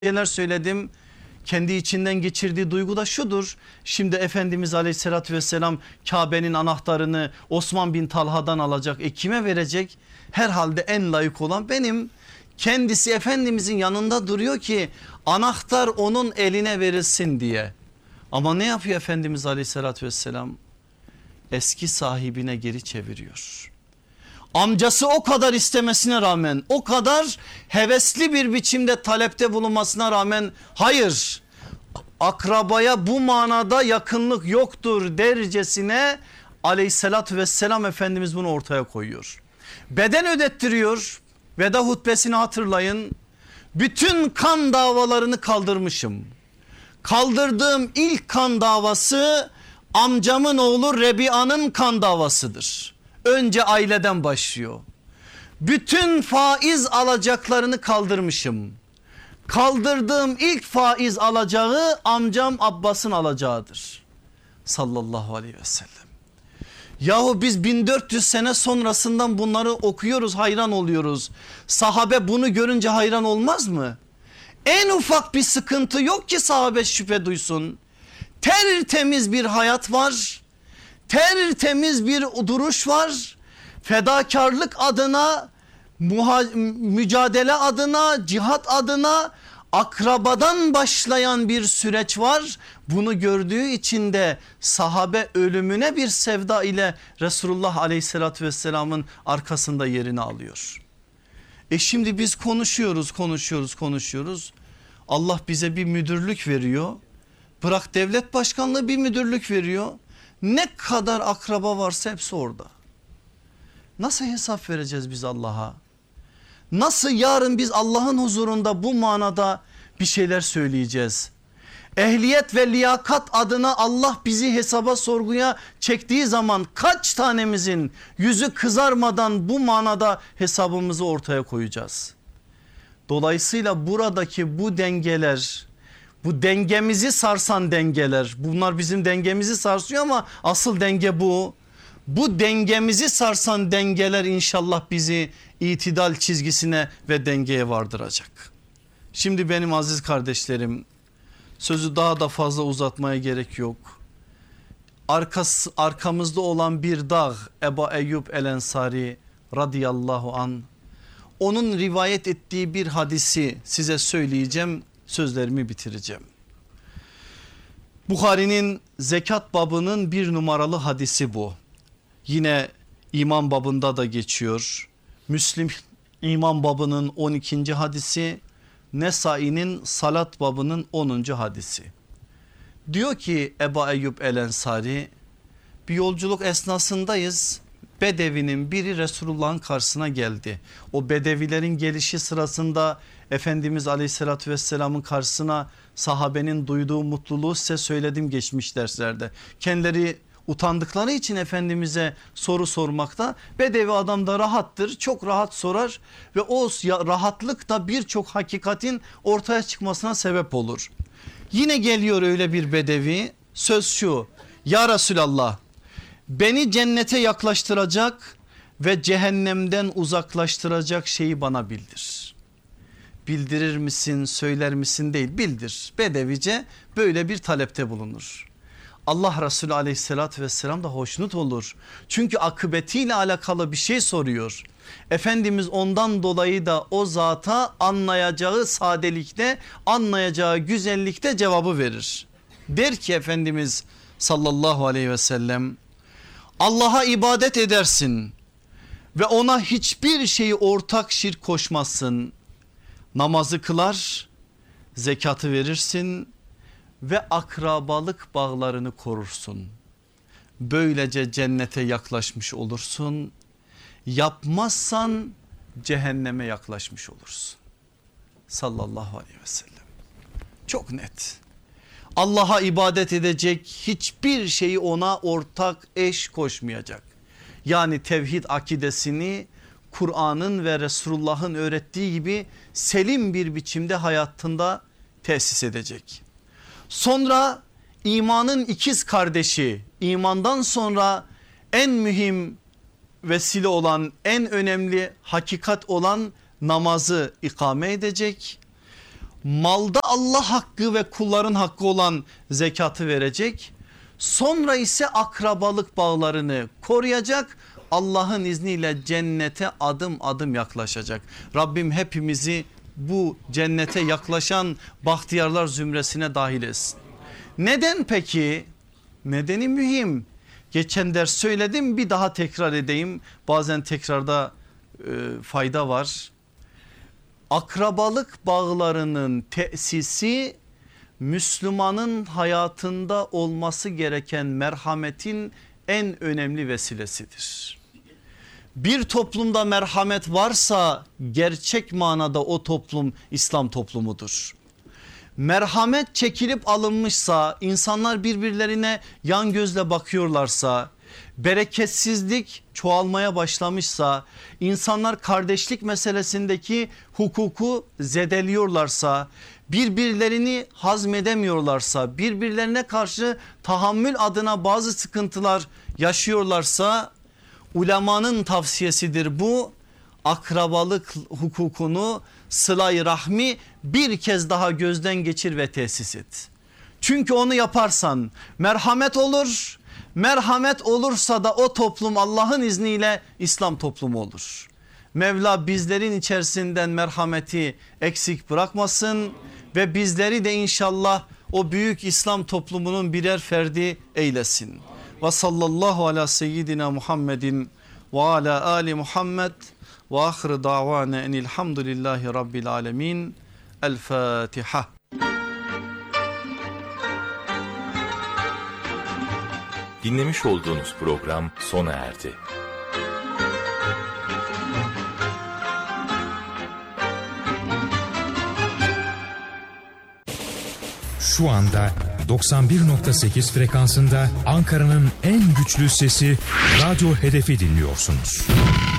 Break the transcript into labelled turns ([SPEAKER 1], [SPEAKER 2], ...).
[SPEAKER 1] şeyler söyledim. Kendi içinden geçirdiği duygu da şudur. Şimdi Efendimiz Aleyhisselatü Vesselam Kabe'nin anahtarını Osman bin Talha'dan alacak. Kime verecek? Herhalde en layık olan benim. Kendisi Efendimizin yanında duruyor ki anahtar onun eline verilsin diye. Ama ne yapıyor Efendimiz Aleyhisselatü Vesselam? Eski sahibine geri çeviriyor. Amcası o kadar istemesine rağmen, o kadar hevesli bir biçimde talepte bulunmasına rağmen hayır, akrabaya bu manada yakınlık yoktur dercesine Aleyhissalatü vesselam Efendimiz bunu ortaya koyuyor. Beden ödettiriyor. Veda hutbesini hatırlayın. Bütün kan davalarını kaldırmışım. Kaldırdığım ilk kan davası amcamın oğlu Rebia'nın kan davasıdır. Önce aileden başlıyor. Bütün faiz alacaklarını kaldırmışım. Kaldırdığım ilk faiz alacağı amcam Abbas'ın alacağıdır. Sallallahu aleyhi ve sellem. Yahu biz 1400 sene sonrasından bunları okuyoruz, hayran oluyoruz. Sahabe bunu görünce hayran olmaz mı? En ufak bir sıkıntı yok ki sahabe şüphe duysun. Tertemiz bir hayat var. Tertemiz bir duruş var. Fedakarlık adına, mücadele adına, cihat adına akrabadan başlayan bir süreç var. Bunu gördüğü için de sahabe ölümüne bir sevda ile Resulullah Aleyhisselatü Vesselam'ın arkasında yerini alıyor. Şimdi biz konuşuyoruz. Allah bize bir müdürlük veriyor. Bırak devlet başkanlığı, bir müdürlük veriyor. Ne kadar akraba varsa hepsi orada. Nasıl hesap vereceğiz biz Allah'a? Nasıl yarın biz Allah'ın huzurunda bu manada bir şeyler söyleyeceğiz? Ehliyet ve liyakat adına Allah bizi hesaba, sorguya çektiği zaman kaç tanemizin yüzü kızarmadan bu manada hesabımızı ortaya koyacağız? Dolayısıyla buradaki bu dengeler, bu dengemizi sarsan dengeler, bunlar bizim dengemizi sarsıyor ama asıl denge bu. Bu dengemizi sarsan dengeler inşallah bizi itidal çizgisine ve dengeye vardıracak. Şimdi benim aziz kardeşlerim, sözü daha da fazla uzatmaya gerek yok. Arkamızda olan bir dağ, Ebu Eyyub el Ensari radıyallahu an, onun rivayet ettiği bir hadisi size söyleyeceğim, sözlerimi bitireceğim. Buhari'nin zekat babının bir numaralı hadisi bu. Yine iman babında da geçiyor. Müslim iman babının 12. hadisi, Nesai'nin salat babının 10. hadisi. Diyor ki Ebu Eyyub el Ensari, bir yolculuk esnasındayız. Bedevinin biri Resulullah'ın karşısına geldi. O bedevilerin gelişi sırasında Efendimiz Aleyhisselatü Vesselam'ın karşısına sahabenin duyduğu mutluluğu size söyledim geçmiş derslerde. Kendileri utandıkları için Efendimiz'e soru sormakta. Bedevi adam da rahattır, çok rahat sorar ve o rahatlık da birçok hakikatin ortaya çıkmasına sebep olur. Yine geliyor öyle bir bedevi, söz şu: ya Resulallah, beni cennete yaklaştıracak ve cehennemden uzaklaştıracak şeyi bana bildir. Bildirir misin, söyler misin değil, bildir. Bedevice böyle bir talepte bulunur. Allah Resulü Aleyhisselatü Vesselam da hoşnut olur. Çünkü akıbetiyle alakalı bir şey soruyor. Efendimiz ondan dolayı da o zata anlayacağı sadelikte, anlayacağı güzellikte cevabı verir. Der ki Efendimiz sallallahu aleyhi ve sellem, Allah'a ibadet edersin ve ona hiçbir şeyi ortak şirk koşmazsın. Namazı kılar, zekatı verirsin ve akrabalık bağlarını korursun. Böylece cennete yaklaşmış olursun. Yapmazsan cehenneme yaklaşmış olursun. Sallallahu aleyhi ve sellem. Çok net. Allah'a ibadet edecek, hiçbir şeyi ona ortak eş koşmayacak. Yani tevhid akidesini Kur'an'ın ve Resulullah'ın öğrettiği gibi selim bir biçimde hayatında tesis edecek. Sonra imanın ikiz kardeşi, imandan sonra en mühim vesile olan, en önemli hakikat olan namazı ikame edecek. malda Allah hakkı ve kulların hakkı olan zekatı verecek. Sonra ise akrabalık bağlarını koruyacak. Allah'ın izniyle cennete adım adım yaklaşacak. Rabbim hepimizi bu cennete yaklaşan bahtiyarlar zümresine dahil etsin. Neden peki? Nedeni mühim. Geçen ders söyledim, bir daha tekrar edeyim. Bazen tekrarda fayda var. Akrabalık bağlarının tesisi Müslümanın hayatında olması gereken merhametin en önemli vesilesidir. Bir toplumda merhamet varsa gerçek manada o toplum İslam toplumudur. Merhamet çekilip alınmışsa, insanlar birbirlerine yan gözle bakıyorlarsa, bereketsizlik çoğalmaya başlamışsa, insanlar kardeşlik meselesindeki hukuku zedeliyorlarsa, birbirlerini hazmedemiyorlarsa, birbirlerine karşı tahammül adına bazı sıkıntılar yaşıyorlarsa, ulemanın tavsiyesidir bu. Akrabalık hukukunu, sıla-i rahmi bir kez daha gözden geçir ve tesis et. Çünkü onu yaparsan merhamet olur. Merhamet olursa da o toplum Allah'ın izniyle İslam toplumu olur. Mevla bizlerin içerisinden merhameti eksik bırakmasın ve bizleri de inşallah o büyük İslam toplumunun birer ferdi eylesin. Ve sallallahu ala seyyidina Muhammedin ve ala ali Muhammed ve ahir davana enilhamdülillahi rabbil alemin. El Fatiha.
[SPEAKER 2] Dinlemiş olduğunuz program sona erdi.
[SPEAKER 3] Şu anda 91.8 frekansında Ankara'nın en güçlü sesi Radyo Hedef'i dinliyorsunuz.